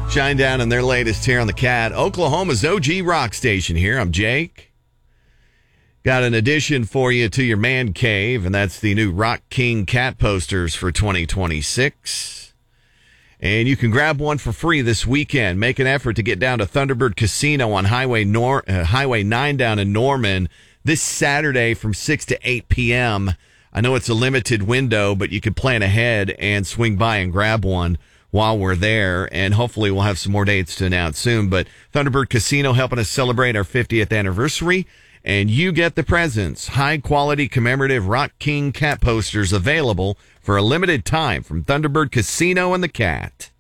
Shinedown and their latest here on the Cat. Oklahoma's OG rock station here. I'm Jake. Got an addition for you to your man cave, and that's the new Rock King Cat posters for 2026. And you can grab one for free this weekend. Make an effort to get down to Thunderbird Casino on Highway 9 down in Norman this Saturday from 6 to 8 p.m. I know it's a limited window, but you can plan ahead and swing by and grab one while we're there, and hopefully we'll have some more dates to announce soon. But Thunderbird Casino helping us celebrate our 50th anniversary, and you get the presents. High-quality commemorative Rock King Cat posters available for a limited time from Thunderbird Casino and the Cat.